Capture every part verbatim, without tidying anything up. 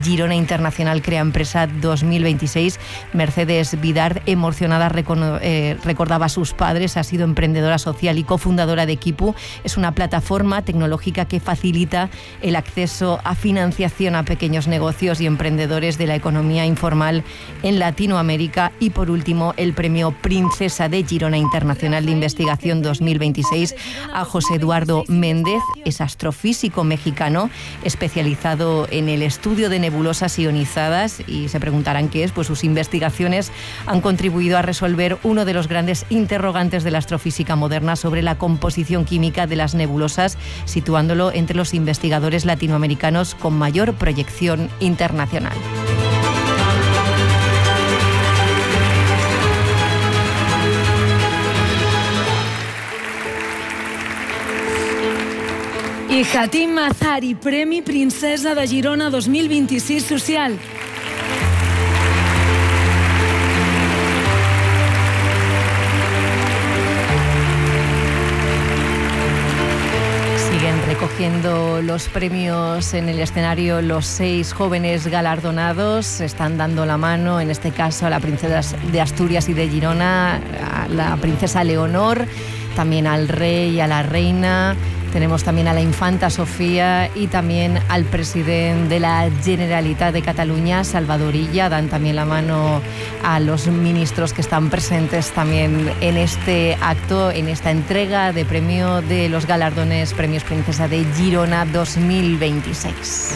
Girona Internacional Crea Empresa dos mil veintiséis. Mercedes Vidart, emocionada, eh, recordaba a sus padres. Ha sido emprendedora social y cofundadora de Equipu. Es una plataforma tecnológica que facilita el acceso a financiación a pequeños negocios y emprendedores de la economía informal en Latinoamérica. Y por último, el premio Princesa de Girona Internacional de Investigación dos mil veintiséis a José Eduardo Méndez. Es astrofísico mexicano especializado en el estudio de nebulosas ionizadas, y se preguntarán qué es. Pues sus investigaciones han contribuido a resolver uno de los grandes interrogantes de la astrofísica moderna sobre la composición química de las nebulosas, situándolo entre los investigadores latinoamericanos con mayor proyección internacional. I Hatim Azari, Premi Princesa de Girona dos mil veintiséis social. Siguen recogiendo los premios en el escenario los seis jóvenes galardonados. Se están dando la mano, en este caso a la princesa de Asturias y de Girona, a la princesa Leonor, también al rey y a la reina. Tenemos también a la infanta Sofía y también al presidente de la Generalitat de Cataluña, Salvador Illa. Dan también la mano a los ministros que están presentes también en este acto, en esta entrega de premio de los galardones Premios Princesa de Girona dos mil veintiséis.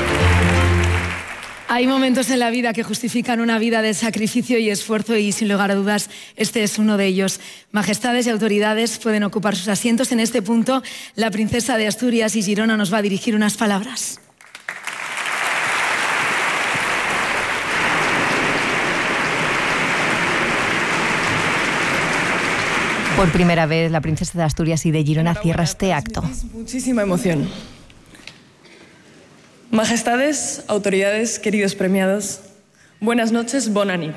Hay momentos en la vida que justifican una vida de sacrificio y esfuerzo, y sin lugar a dudas este es uno de ellos. Majestades y autoridades pueden ocupar sus asientos. En este punto, la princesa de Asturias y Girona nos va a dirigir unas palabras. Por primera vez, la princesa de Asturias y de Girona cierra este acto. Muchísima emoción. Majestades, autoridades, queridos premiados, buenas noches, bona nit.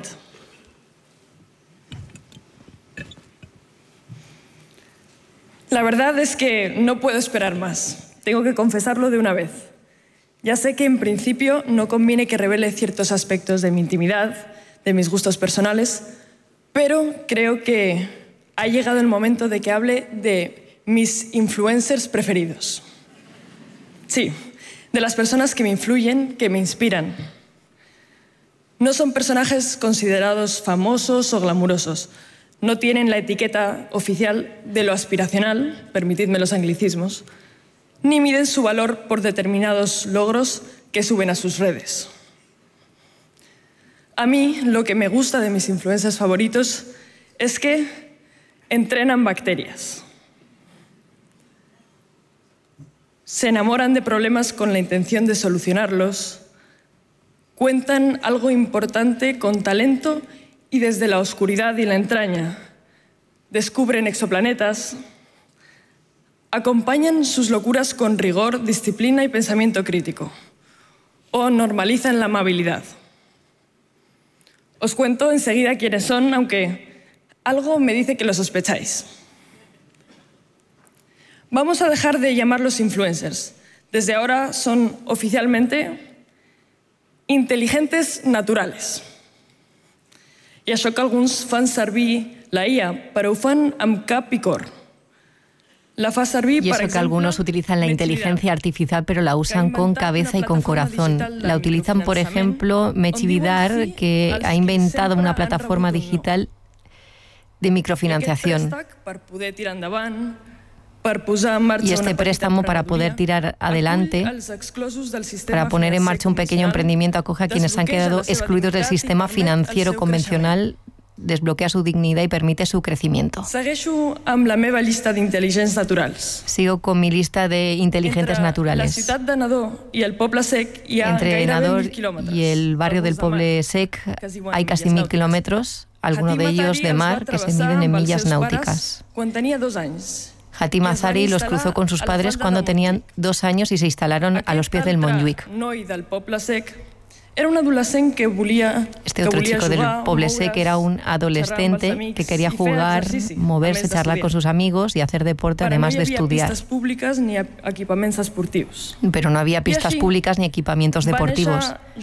La verdad es que no puedo esperar más. Tengo que confesarlo de una vez. Ya sé que en principio no conviene que revele ciertos aspectos de mi intimidad, de mis gustos personales, pero creo que ha llegado el momento de que hable de mis influencers preferidos. Sí, de las personas que me influyen, que me inspiran. No son personajes considerados famosos o glamurosos. No tienen la etiqueta oficial de lo aspiracional, permitidme los anglicismos, ni miden su valor por determinados logros que suben a sus redes. A mí, lo que me gusta de mis influencers favoritos es que entrenan bacterias. Se enamoran de problemas con la intención de solucionarlos, cuentan algo importante con talento y desde la oscuridad y la entraña, descubren exoplanetas, acompañan sus locuras con rigor, disciplina y pensamiento crítico, o normalizan la amabilidad. Os cuento enseguida quiénes son, aunque algo me dice que lo sospecháis. Vamos a dejar de llamarlos influencers. Desde ahora son oficialmente intel·ligentes naturales. I això que alguns fan servir la I A, però ho fan amb cap i cor. La fa servir, y eso per que algunos utilizan la inteligencia artificial, pero la usan con cabeza y con corazón. La utilizan, por ejemplo, Mechi Vidart, que ha inventado una plataforma digital de microfinanciación. Y este préstamo, para poder tirar adelante, para poner en marcha un pequeño emprendimiento, acoge a quienes han quedado excluidos del sistema financiero convencional, desbloquea su dignidad y permite su crecimiento. Segueixo amb la meva llista d'intel·ligents naturals. Sigo con mi lista de inteligentes naturales. Entre la ciutat de Nador y el Poble Sec hi ha Entre gairebé Nador mil kilómetros. y el barrio del Poble Sec hay casi mil kilómetros, algunos de ellos de mar, que se miden en millas náuticas. Quan tenia dos anys. Hatim Azari los cruzó con sus padres cuando tenían dos años y se instalaron a los pies del Montjuïc. Noi del Poble Sec Era un adolescent que volia Este otro chico del Poble Sec era un adolescente que quería jugar, moverse, charlar con sus amigos y hacer deporte además de estudiar. Pistas públicas ni equipamientos esportivos. Pero no había pistas públicas ni equipamientos deportivos.